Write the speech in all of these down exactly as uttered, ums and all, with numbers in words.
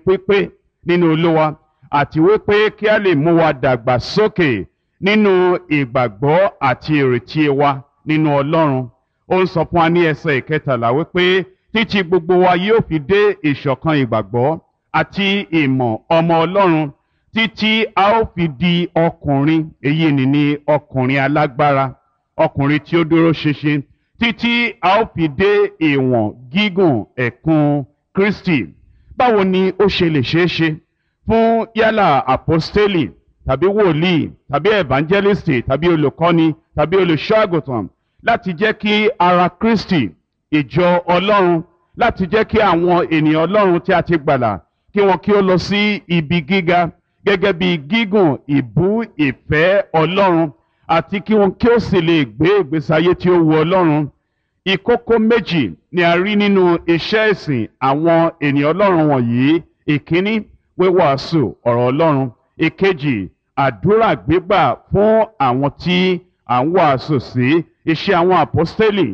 pípé nínú Olúwa àti wípé kí a lè mú wa dàgbà sókè nínú ìgbàgbọ́ àti ìrètí wa nínú Ọlọ́run. Ó ń sọ fún wa ní ẹsẹ̀ ìkẹtàlá wípé títí gbogbo wa yóò fi dé ìṣọ̀kan ìgbàgbọ́ àti ìmọ̀ ọmọ Ọlọ́run, títí a ó fi di ọkùnrin, èyí ni ní ọkùnrin alágbára, ọkùnrin tí ó dúró ṣinṣin, títí a ó fi dé ìwọ̀n gígùn ẹ̀kún Kristi. Báwo ni ó ṣe lè ṣeé ṣe fún yálà àpọ́stélì tàbí wòlíì tàbí evangelisti tàbí olùkọ́ni tàbí olùṣọ́ àgùntàn láti jẹ́ kí ara Kristi, ìjọ Ọlọ́run, láti jẹ́ kí àwọn ènìyàn Ọlọ́run tí a ti gbàlà kí wọn kí ó lọ sí ibi gíga gẹ́gẹ́ bí gígùn ìbú ìfẹ́ Ọlọ́run, àti kí wọn kí ó sì lè gbé ìgbésí ayé tí ó wu Ọlọ́run? Ìkókó méjì ni a rí nínú iṣẹ́ ìsìn àwọn ènìyàn Ọlọ́run wọ̀nyí. Ìkíní, wíwàásù ọ̀rọ̀ Ọlọ́run. Ìkejì, àdúrà gbígbà fún àwọn tí à ń wàásù sí. Iṣẹ́ àwọn àpọ́stélì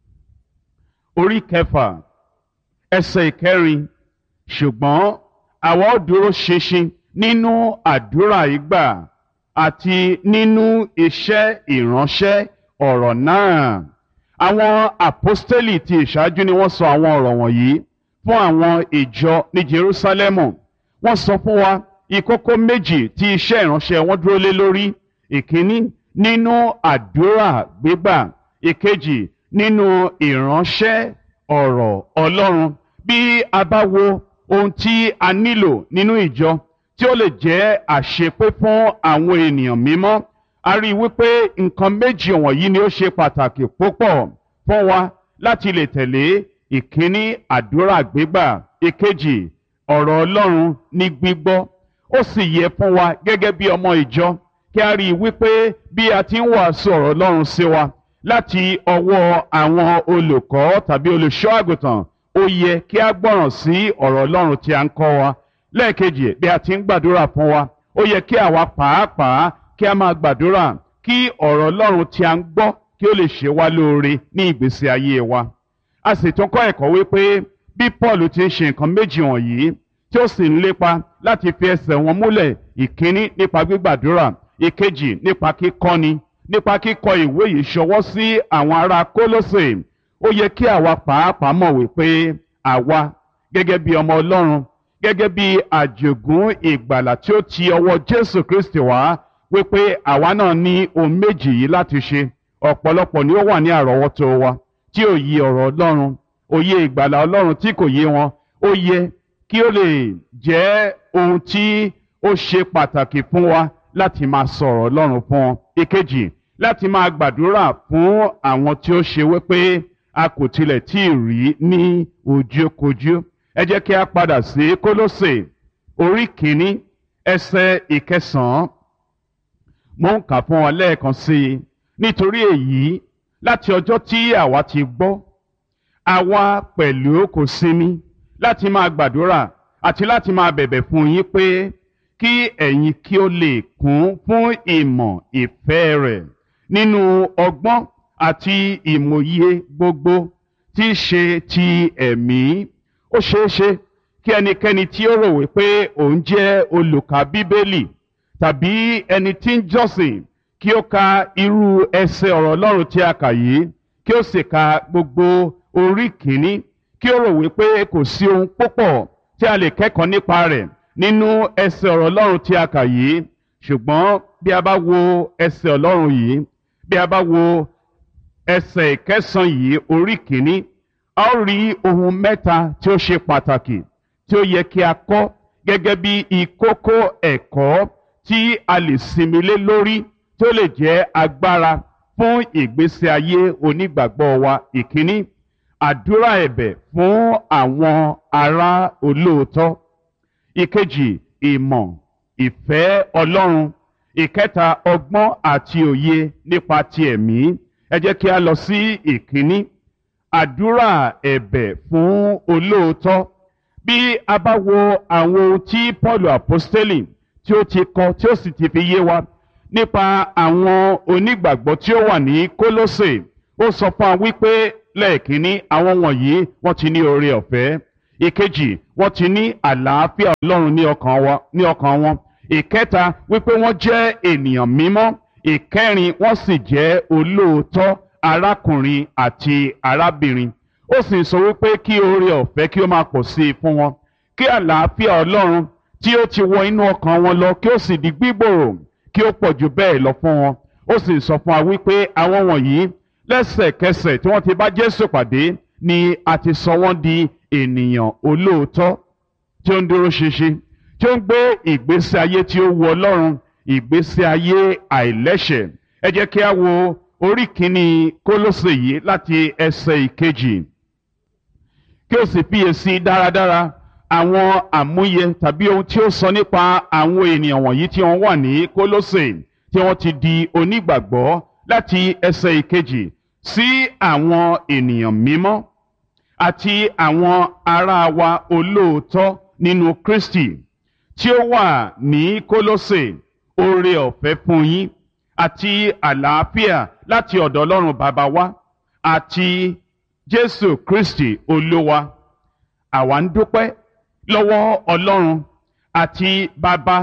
orí kẹfà ẹsẹ̀ ìkẹrin. Ṣùgbọ́n àwa ó dúró ṣinṣin nínú àdúrà ìgbà àti nínú iṣẹ́ ìránṣẹ́ ọ̀rọ̀ náà. Àwọn àpọ́stélì ti ìṣáájú ni wọ́n sọ àwọn ọ̀rọ̀ wọ̀nyí fún àwọn ìjọ ní Jerúsálẹ́mù. Wọ́n sọ fún wa ìkókó méjì tí iṣẹ́ ìránṣẹ́ wọn dúró lé lórí. Ìkíní, nínú àdúrà gbígbà. Ìkejì, nínú ìránṣẹ́ ọ̀rọ̀ Ọlọ́run. Bí a bá wo ohun tí a nílò nínú ìjọ tí ó lè jẹ́ àṣepé fún àwọn ènìyàn mímọ́, a rí i wípé nǹkan méjì wọ̀nyí ni ó ṣe pàtàkì púpọ̀ fún wa láti lè tẹ̀lé. Ìkíní, àdúrà gbígbà. Ìkejì, ọ̀rọ̀ Ọlọ́run ní gbígbọ́. Ó sì yẹ fún wa gẹ́gẹ́ bí ọmọ ìjọ kí a rí i wípé bí a ti ń wàásù ọ̀rọ̀ Ọlọ́run sí wa láti ọwọ́ àwọn olùkọ́ tàbí olùṣọ́ àgùntàn, ó yẹ kí a gbọ́ràn sí ọ̀rọ̀ Ọlọ́run tí a ń kọ́ wa. Lẹ́ẹ̀kejì, bí a ti ń gbàdúrà fún wa, ó yẹ kí àwa pàápàá kí a máa gbàdúrà kí ọ̀rọ̀ Ọlọ́run tí a ń gbọ́ kí ó lè ṣe wá lóore ní ìgbésí ayé wa. A sì tún kọ́ ẹ̀kọ́ wípé bí Paul ti ń ṣe nǹkan méjì wọ̀nyí tí ó sì ń lépa láti fi ẹsẹ̀ wọn múlẹ̀, ìkíní nípa gbígbàdúrà, ìkejì nípa kíkọ́ni, nípa kíkọ ìwé yìí ṣọwọ́ sí àwọn ará Kólósè. Ó yẹ kí àwa pàápàá mọ̀ wípé àwa gẹ́gẹ́ bí ọmọ Ọlọ́run, gẹ́gẹ́ bí àjogún ìgbàlà tí ó ti ọwọ́ Jésù Kristi wá, wípé àwa náà ní ohun méjì yìí láti ṣe. Ọ̀pọ̀lọpọ̀ ni ó wà ní àrọ́wọ́tó wa tí ò yí ọ̀rọ̀ Ọlọ́run, òye ìgbàlà Ọlọ́run tí kò yé wọn. Ó yẹ kí ó lè jẹ́ ohun tí ó ṣe pàtàkì fún wa láti máa sọ̀rọ̀ Ọlọ́run fún wọn. Ìkejì, láti máa gbàdúrà fún àwọn tí ó ṣe wípé a kò tilẹ̀ tí ì rí ní ojúkojú. Ẹ jẹ́ kí a padà sí Kólósè orí kìíní ẹsẹ̀ ìkẹsàn-án. Mo ń kà fún wọn lẹ́ẹ̀kan sí i. Nítorí èyí, láti ọjọ́ tí àwa ti gbọ́, àwa pẹ̀lú kò sinmi láti máa gbàdúrà àti láti máa bẹ̀bẹ̀ fún yín pé kí ẹ̀yin kí ó lè kún fún ìmọ̀ ìfẹ́ rẹ̀ nínú ọgbọ́n àti ìmòye gbogbo tí í ṣe ti ẹ̀mí. Ó ṣeé ṣe kí ẹnikẹ́ni tí ó rò wípé òun jẹ́ olùkà Bíbélì tàbí ẹni tí ń jọ́sìn kí ó ka irú ẹsẹ̀ ọ̀rọ̀ Ọlọ́run tí a kà yìí, kí ó sì ka gbogbo orí kìíní, kí ó rò wípé kò sí ohun púpọ̀ tí a lè kẹ́kọ̀ọ́ nípa rẹ̀ nínú ẹsẹ̀ ọ̀rọ̀ Ọlọ́run tí a kà yìí. Ṣùgbọ́n bí a bá wo ẹsẹ̀ Ọlọ́run yìí, bí a bá wo ẹsẹ̀ ìkẹsàn yìí orí kìíní, a ó rí ohun mẹ́ta tí ó ṣe pàtàkì tí ó yẹ kí a kọ́ gẹ́gẹ́ bí ìkókó ẹ̀kọ́ tí a lè sinmi lé lórí tí ó lè jẹ́ agbára fún ìgbésí ayé onígbàgbọ́ wa. Ìkíní, àdúrà ẹ̀bẹ̀ fún àwọn ará olóòótọ́. Ìkejì, ìmọ̀ ìfẹ́ Ọlọ́run. Ìkẹta, ọgbọ́n àti òye nípa ti ẹ̀mí. Ẹ jẹ́ kí a lọ sí ìkíní, àdúrà ẹ̀bẹ̀ fún olóòótọ́. Bí a bá wo àwọn ohun tí Pọ́ọ̀lù àpọ́stélì tí ó ti kọ tí ó sì ti fi yé wa nípa àwọn onígbàgbọ́ tí ó wà ní Kólósè, ó sọ fún wa wípé lẹ́ẹ̀kínní àwọn wọ̀nyí wọ́n ti ní oore ọ̀fẹ́. ìkejì wọ́n ti ní àlàáfíà ọlọ́run ní ọkàn wa ní ọkàn wọn ìkẹta wípé wọ́n jẹ́ ènìyàn mímọ́ ìkẹrin wọ́n sì jẹ́ olóòótọ́ arákùnrin àti arábìnrin ó sì sọ wípé kí oore ọ̀fẹ́ kí ó máa pọ̀ sí i fún wọn kí àlàáfíà ọlọ́run tí ó ti wọ inú ọkàn wọn lọ kí ó sì di gbígbòòrò kí ó pọ̀ jù bẹ́ẹ̀ lọ fún wọn ó sì sọ fún wa wípé àwọn wọ̀nyí lẹ́sẹ̀kẹsẹ̀ tí wọ́n ti bá Jésù pàdé ni a ti sọ wọ́n di ènìyàn olóòótọ́ tí ó ń dúró ṣinṣin tí ó ń gbé ìgbésí ayé tí ó wu Ọlọ́run ìgbésí ayé àìlẹ́ṣẹ̀ ẹ jẹ́ kí a wo orí kìíní Kólósè yìí láti ẹsẹ̀ ìkejì kí o sì fiyèsí dáradára àwọn àmúyẹ tàbí ohun tí ó sọ nípa àwọn ènìyàn wọ̀nyí tí wọ́n wà ní Kólósè tí wọ́n ti di onígbàgbọ́ láti ẹsẹ̀ ìkejì sí àwọn ènìyàn mímọ́ àti àwọn ará wa olóòótọ́ nínú Kristi tí ó wà ní Kólósè oore ọ̀fẹ́ fún yín àti àlàáfíà láti ọ̀dọ̀ Ọlọ́run bàbá wa àti Jésù Kristi Olúwa àwa ń dúpẹ́ lọ́wọ́ Ọlọ́run àti bàbá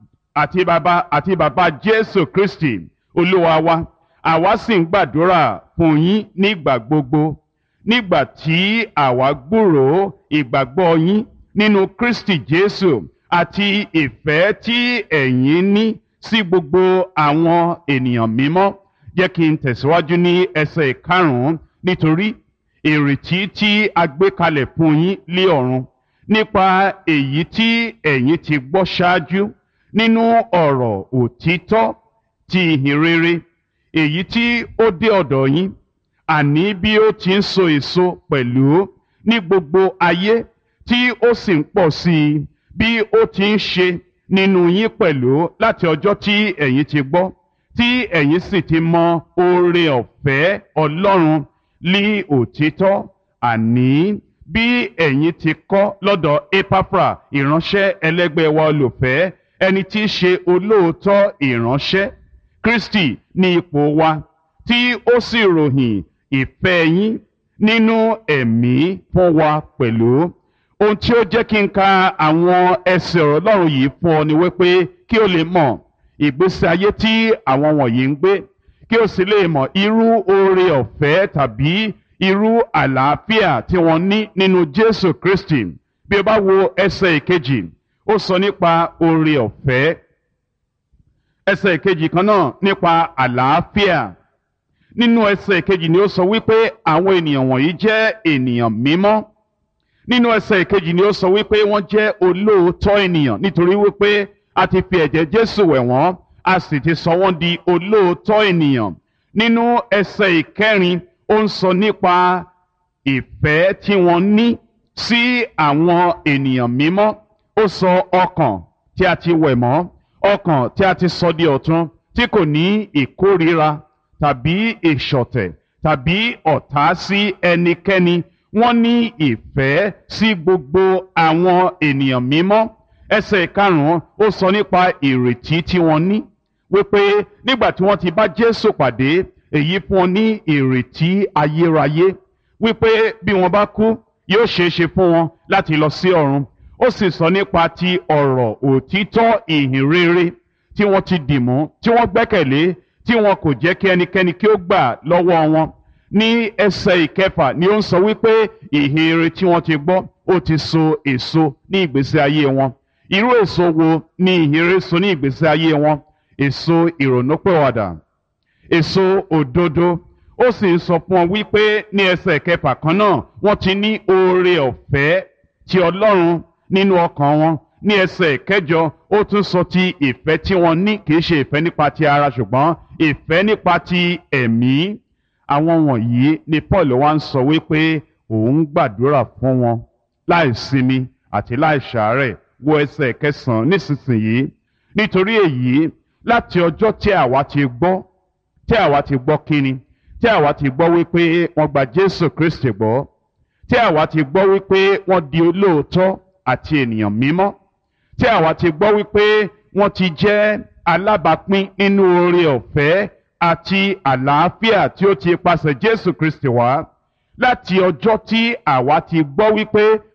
àti bàbá àti bàbá Jésù Kristi Olúwa wa àwa sì ń gbàdúrà fún yín nígbà gbogbo nígbà tí àwa gbúròó ìgbàgbọ́ yín nínú Kristi Jésù àti ìfẹ́ tí ẹ̀yin ní sí gbogbo àwọn ènìyàn mímọ́ jẹ́ kí n tẹ̀síwájú ní ẹsẹ̀ ìkarùn-ún nítorí ìrètí tí a gbé kalẹ̀ fún yín lé ọ̀run nípa èyí tí ẹ̀yin ti gbọ́ ṣáájú nínú ọ̀rọ̀ òtítọ́ ti ìhìn rere èyí tí ó dé ọ̀dọ̀ yín àní bí ó ti ń so èso pẹ̀lú ní gbogbo ayé tí ó sì ń pọ̀ sí i bí ó ti ń ṣe nínú yín pẹ̀lú láti ọjọ́ tí ẹ̀yin ti gbọ́ tí ẹ̀yin sì ti mọ oore ọ̀fẹ́ Ọlọ́run lí òtítọ́ àní bí ẹ̀yin ti kọ́ lọ́dọ̀ Epafra ìránṣẹ́ ẹlẹ́gbẹ́ wa olùfẹ́ ẹni tí í ṣe olóòótọ́ ìránṣẹ́ Kristi ní ipò wa tí ó sì ròyìn ìfẹ́ yín nínú ẹ̀mí fún wa pẹ̀lú ohun tí ó jẹ́ kí n ka àwọn ẹsẹ̀ ọ̀rọ̀ Ọlọ́run yìí fún ọ ni wípé kí o lè mọ̀ ìgbésí ayé tí àwọn wọ̀nyí ń gbé kí o sì lè mọ̀ irú oore ọ̀fẹ́ tàbí irú àlàáfíà tí wọ́n ní nínú Jésù Kristi bí o bá wo ẹsẹ̀ ìkejì ó sọ nípa oore ọ̀fẹ́ ẹsẹ̀ ìkejì kan náà nípa àlàáfíà nínú ẹsẹ̀ ìkejì ni ó sọ wípé àwọn ènìyàn wọ̀nyí jẹ́ ènìyàn mímọ́ nínú ẹsẹ̀ ìkejì ni ó sọ wípé wọ́n jẹ́ olóòótọ́ ènìyàn nítorí wípé a ti fi ẹ̀jẹ̀ Jésù wẹ̀ wọ́n a sì ti sọ wọ́n di olóòótọ́ ènìyàn nínú ẹsẹ̀ ìkẹrin ó ń sọ nípa ìfẹ́ tí wọ́n ní sí àwọn ènìyàn mímọ́ ó sọ ọkàn tí a ti wẹ̀ mọ́ ọkàn tí a ti sọ di ọ̀tun tí kò ní ìkórìíra tàbí ìṣọ̀tẹ̀ tàbí ọ̀tá sí ẹnikẹ́ni wọ́n ní ìfẹ́ sí gbogbo àwọn ènìyàn mímọ́ ẹsẹ̀ ìkarùn-ún ó sọ nípa ìrètí tí wọ́n ní wípé nígbà tí wọ́n ti bá Jésù pàdé èyí fún wọn ní ìrètí ayérayé wípé bí wọ́n bá kú yóò ṣeé ṣe fún wọn láti lọ sí ọ̀run ó sì sọ nípa ti ọ̀rọ̀ òtítọ́ ìhìn rere tí wọ́n ti dìmú tí wọ́n gbẹ́kẹ̀lé tí wọn kò jẹ́ kí ẹnikẹ́ni kí ó gbà lọ́wọ́ wọn ní ẹsẹ̀ ìkẹfà ni ó ń sọ wípé ìhìn rere tí wọ́n ti gbọ́ ó ti so èso ní ìgbésí ayé wọn irú èso wo ni ìhìn rere so ní ìgbésí ayé wọn èso ìrònúpìwàdà èso òdodo ó sì ń sọ fún wọn wípé ní ẹsẹ̀ ìkẹfà kan náà wọ́n ti ní oore ọ̀fẹ́ ti Ọlọ́run nínú ọkàn wọn ní ẹsẹ̀ ìkẹjọ ó tún sọ ti ìfẹ́ tí wọ́n ní kì í ṣe ìfẹ́ nípa ti ara ṣùgbọ́n ìfẹ́ nípa ti ẹ̀mí àwọn wọ̀nyí ni Paul wá ń sọ wípé òun gbàdúrà fún wọn láì sinmi àti láì ṣàárẹ̀ wo ẹsẹ̀ kẹsàn-án nísinsìnyí nítorí èyí láti ọjọ́ tí àwa ti gbọ́ tí àwa ti gbọ́ kíni tí àwa ti gbọ́ wípé wọ́n gba Jésù Kristi gbọ́ tí àwa ti gbọ́ wípé wọ́n di olóòótọ́ àti ènìyàn mímọ́ tí àwa ti gbọ́ wípé wọ́n ti jẹ́ alábàápín nínú oore ọ̀fẹ́ àti àlàáfíà tí ó ti pasẹ̀ Jésù Kristi wá láti ọjọ́ tí àwa ti gbọ́ wípé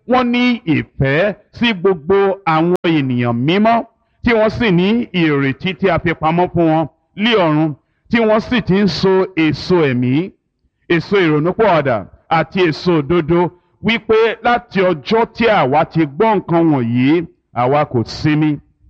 wọ́n ní ìfẹ́ sí gbogbo àwọn ènìyàn mímọ́ tí wọ́n sì ní ìrètí tí a fi pamọ́ fún wọn lí ọ̀run tí wọ́n sì ti ń so èso ẹ̀mí èso ìrònúpọ̀ọ̀dà àti èso òdodo wípé láti ọjọ́ tí àwa ti gbọ́ nǹkan wọ̀nyí àwa kò sinmi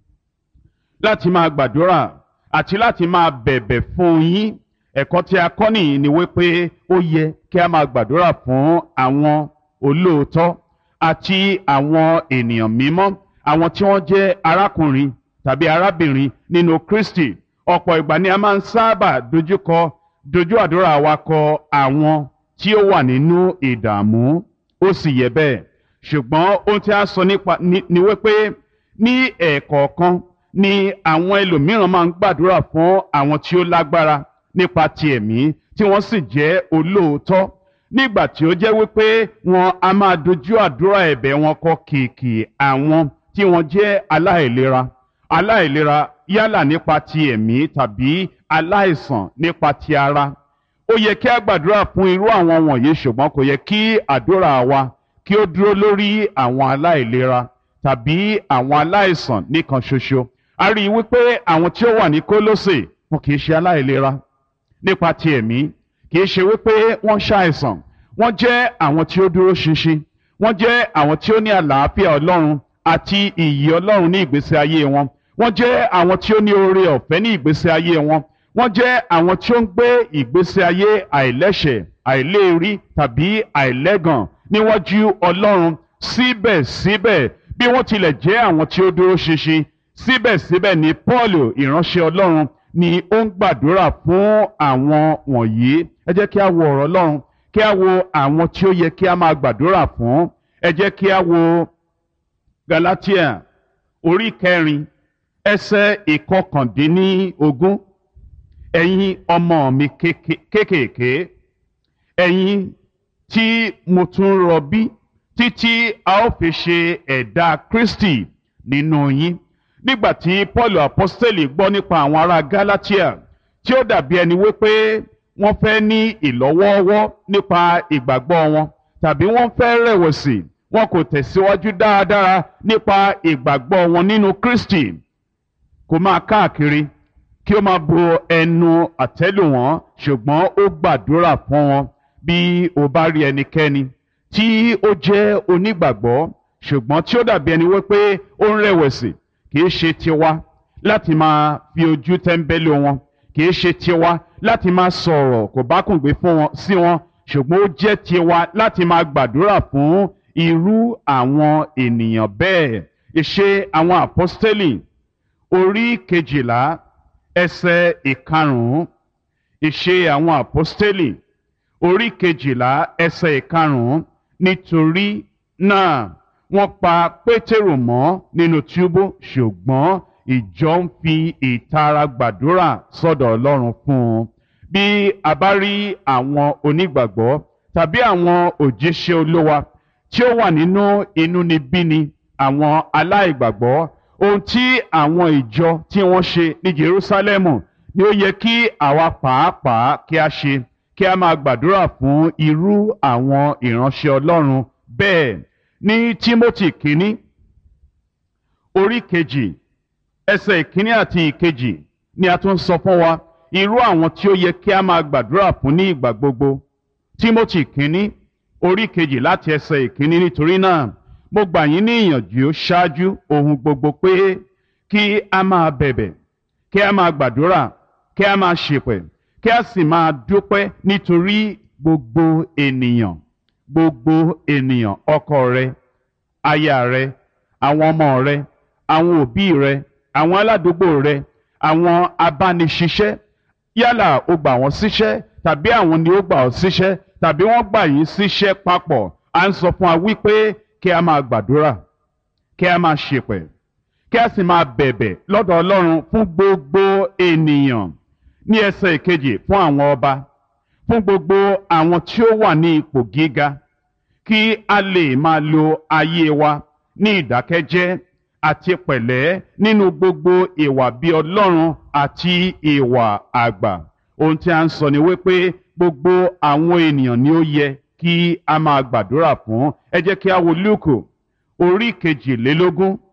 láti máa gbàdúrà àti láti máa bẹ̀bẹ̀ fún yín. Ẹ̀kọ́ tí a kọ́ nìyí ni wípé ó yẹ kí a máa gbàdúrà fún àwọn olóòótọ́ àti àwọn ènìyàn mímọ́, àwọn tí wọ́n jẹ́ arákùnrin tàbí arábìnrin nínú Kristi. Ọ̀pọ̀ ìgbà ni a máa ń sábà dojúkọ dojú àdúrà wa kọ àwọn tí ó wà nínú ìdààmú, ó sì yẹ bẹ́ẹ̀. Ṣùgbọ́n ohun tí a sọ nípa ni, ni wípé ní ẹ̀ẹ̀kọ̀ọ̀kan ni àwọn ẹlòmíràn máa ń gbàdúrà fún àwọn tí ó lágbára nípa ti ẹ̀mí tí wọ́n sì jẹ́ olóòótọ́, nígbà tí ó jẹ́ wípé wọn a máa dojú àdúrà ẹ̀bẹ̀ wọn kọ kìkì àwọn tí wọ́n jẹ́ aláìlera aláìlera yálà nípa ti ẹ̀mí tàbí aláìsàn nípa ti ara. Ó yẹ kí a gbàdúrà fún irú àwọn wọ̀nyí, ṣùgbọ́n kò yẹ kí àdúrà wa kí ó dúró lórí àwọn aláìlera tàbí àwọn aláìsàn nìkan ṣoṣo. A rí i wípé àwọn tí ó wà ní Kólósè wọn kì í ṣe aláìlera nípa ti ẹ̀mí, kì í ṣe wípé wọ́n ṣàìsàn, wọ́n jẹ́ àwọn tí ó dúró ṣinṣin, wọ́n jẹ́ àwọn tí ó ní àlàáfíà Ọlọ́run àti ìyè Ọlọ́run ní ìgbésí ayé wọn, wọ́n jẹ́ àwọn tí ó ní oore ọ̀fẹ́ ní ìgbésí ayé wọn, wọ́n jẹ́ àwọn tí ó ń gbé ìgbésí ayé àìlẹ́ṣẹ̀, àìléèrí tàbí àìlẹ́gàn níwájú Ọlọ́run. Síbẹ̀síbẹ̀ bí wọ́n tilẹ̀ jẹ́ àwọn tí ó dúró ṣinṣin, síbẹ̀síbẹ̀ ni Pọ́ọ̀lù ìránṣẹ́ Ọlọ́run ni ó ń gbàdúrà fún àwọn wọ̀nyí. Ẹ jẹ́ kí a wo ọ̀rọ̀ Ọlọ́run, kí a wo àwọn tí ó yẹ kí a máa gbàdúrà fún. Ẹ jẹ́ kí a wo Galatia orí kẹrin ẹsẹ̀ ìkọkàndínlógún. Ẹ̀yin ọmọ mi kéékèèké, ẹ̀yin tí mo tún rọbí títí a ó fi ṣe ẹ̀dá Kristi nínú yín. Nígbà tí Pọ́ọ̀lù apọ́sítélì gbọ́ nípa àwọn ará Galatia tí ó dàbí ẹni wípé wọ́n fẹ́ ní ìlọ́wọ́ọ́wọ́ nípa ìgbàgbọ́ wọn tàbí wọ́n fẹ́ rẹ̀wẹ̀sì, wọn kò tẹ̀síwájú dáadáa nípa ìgbàgbọ́ wọn nínú Kristi, kò máa káàkiri kí ó máa bo ẹnu àtẹ́lù wọn, ṣùgbọ́n ó gbàdúrà fún wọn. Bí o bá rí ẹnikẹ́ni tí ó jẹ́ onígbàgbọ́ ṣùgbọ́n tí ó dàbí ẹni wípé ó ń rẹ̀wẹ̀sì, kì í ṣe tiwa láti máa fi ojú tẹ́ńbẹ́lú wọn, kì í ṣe tiwa láti máa sọ̀rọ̀ kò bá kùn gbé fún wọn sí wọn, ṣùgbọ́n ó jẹ́ tiwa láti máa gbàdúrà fún irú àwọn ènìyàn bẹ́ẹ̀. Ìṣe àwọn àpọ́stélì orí kejìlá ẹsẹ̀ ìkarùn-ún. Ìṣe àwọn àpọ́stélì orí kejìlá ẹsẹ̀ ìkarùn-ún. Nítorí náà wọ́n pa Pétérù mọ́ nínú túbú, ṣùgbọ́n ìjọ ń fi ìtara gbàdúrà sọ́dọ̀ Ọlọ́run fún un. Bí a bá rí àwọn onígbàgbọ́ tàbí àwọn òjíṣẹ́ Olúwa tí ó wà nínú inúnibíni àwọn aláìgbàgbọ́, ohun tí àwọn ìjọ tí wọ́n ṣe ní Jerúsálẹ́mù ni ó yẹ kí àwa pàápàá kí a ṣe, kí a máa gbàdúrà fún irú àwọn ìránṣẹ́ Ọlọ́run bẹ́ẹ̀. Ní Tímótì kínní orí kejì ẹsẹ̀ ìkíní àti ìkejì ni a tún sọ fún wa irú àwọn tí ó yẹ kí a máa gbàdúrà fún ní ìgbà gbogbo. Tímótì kínní orí kejì láti ẹsẹ̀ ìkíní. Nítorí náà mo gbà yín ní ìyànjú ṣáájú ohun gbogbo pé kí a máa bẹ̀bẹ̀, kí a máa gbàdúrà, kí a máa ṣèpẹ̀, kí a sì máa dúpẹ́ nítorí gbogbo ènìyàn, gbogbo ènìyàn, ọkọ rẹ, aya rẹ, àwọn ọmọ rẹ, àwọn òbí rẹ, àwọn aládùúgbò rẹ, àwọn abániṣiṣẹ́, yálà o gbà wọ́n síṣẹ́ tàbí àwọn ni ó gbà ọ́ síṣẹ́ tàbí wọ́n gbà yín síṣẹ́ papọ̀. À ń sọ fún wa wípé kí a máa gbàdúrà, kí a máa ṣèpẹ̀, kí a sì máa bẹ̀bẹ̀ lọ́dọ̀ Ọlọ́run fún gbogbo ènìyàn. Ní ẹsẹ̀ ìkejì, fún àwọn ọba, fún gbogbo àwọn tí ó wà ní ipò gíga, kí a lè máa lo ayé wa ní ìdákẹ́jẹ́ àti pẹ̀lẹ́ nínú gbogbo ìwà bí Ọlọ́run àti ìwà àgbà. Ohun tí a ń sọ ni wípé gbogbo àwọn ènìyàn ni ó yẹ kí a máa gbàdúrà fún. Ẹ jẹ́ kí a wo Lúùkù orí kejìlélógún